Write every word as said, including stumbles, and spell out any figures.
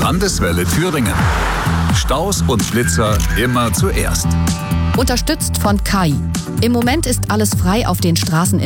Landeswelle Thüringen. Staus und Blitzer immer zuerst. Unterstützt von K A I. Im Moment ist alles frei auf den Straßen